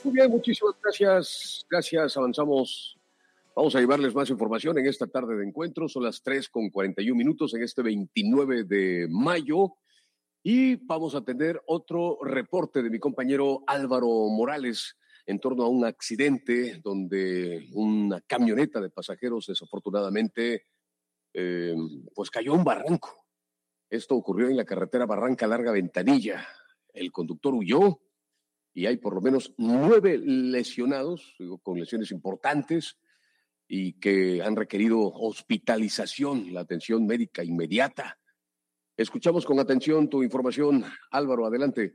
Muy bien, muchísimas gracias. Gracias, avanzamos. Vamos a llevarles más información en esta tarde de encuentro. Son las 3:41 en este 29 de mayo. Y vamos a tener otro reporte de mi compañero Álvaro Morales en torno a un accidente donde una camioneta de pasajeros desafortunadamente pues cayó a un barranco. Esto ocurrió en la carretera Barranca Larga Ventanilla. El conductor huyó y hay por lo menos 9 lesionados, con lesiones importantes y que han requerido hospitalización, la atención médica inmediata. Escuchamos con atención tu información. Álvaro, adelante.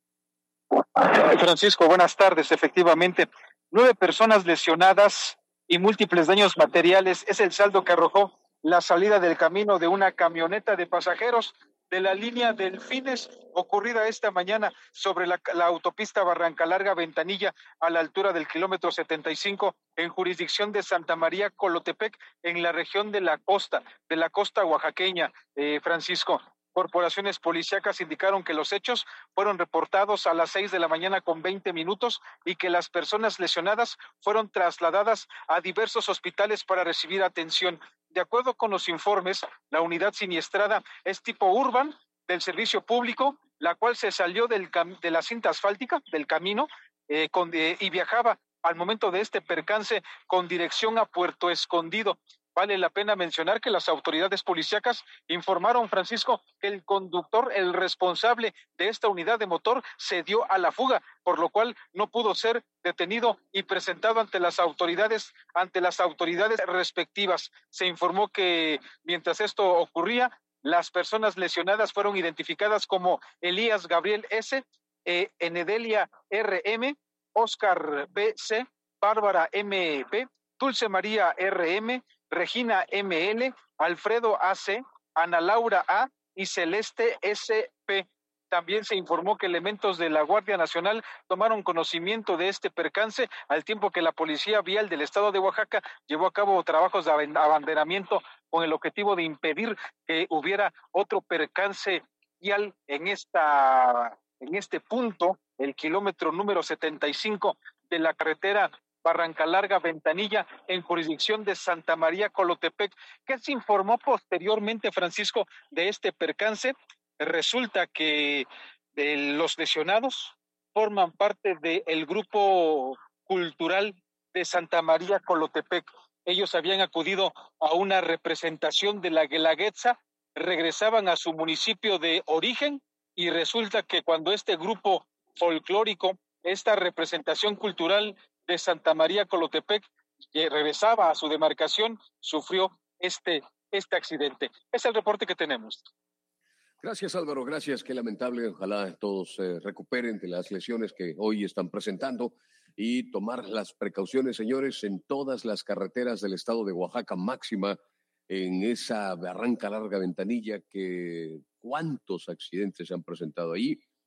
Francisco, buenas tardes. Efectivamente, 9 personas lesionadas y múltiples daños materiales es el saldo que arrojó la salida del camino de una camioneta de pasajeros de la línea Delfines, ocurrida esta mañana sobre la autopista Barranca Larga Ventanilla, a la altura del kilómetro 75, en jurisdicción de Santa María Colotepec, en la región de la costa oaxaqueña, Francisco. Corporaciones policíacas indicaron que los hechos fueron reportados a las 6:20 a.m. y que las personas lesionadas fueron trasladadas a diversos hospitales para recibir atención. De acuerdo con los informes, la unidad siniestrada es tipo Urban del servicio público, la cual se salió de la cinta asfáltica del camino y viajaba al momento de este percance con dirección a Puerto Escondido. Vale la pena mencionar que las autoridades policíacas informaron, Francisco, que el conductor, el responsable de esta unidad de motor, se dio a la fuga, por lo cual no pudo ser detenido y presentado ante las autoridades respectivas. Se informó que mientras esto ocurría, las personas lesionadas fueron identificadas como Elías Gabriel S., Enedelia R.M., Oscar B.C., Bárbara M.B., Dulce María R.M., Regina M.L., Alfredo A.C., Ana Laura A. y Celeste S.P. También se informó que elementos de la Guardia Nacional tomaron conocimiento de este percance, al tiempo que la Policía Vial del Estado de Oaxaca llevó a cabo trabajos de abanderamiento con el objetivo de impedir que hubiera otro percance vial en este punto, el kilómetro número 75 de la carretera Barranca Larga Ventanilla, en jurisdicción de Santa María Colotepec. ¿Qué se informó posteriormente, Francisco, de este percance? Resulta que los lesionados forman parte del grupo cultural de Santa María Colotepec. Ellos habían acudido a una representación de la Guelaguetza, regresaban a su municipio de origen y resulta que cuando este grupo folclórico, esta representación cultural de Santa María Colotepec, que regresaba a su demarcación, sufrió este accidente. Es el reporte que tenemos. Gracias, Álvaro, gracias. Qué lamentable. Ojalá todos se recuperen de las lesiones que hoy están presentando y tomar las precauciones, señores, en todas las carreteras del estado de Oaxaca, máxima en esa Barranca Larga Ventanilla, que cuántos accidentes se han presentado ahí.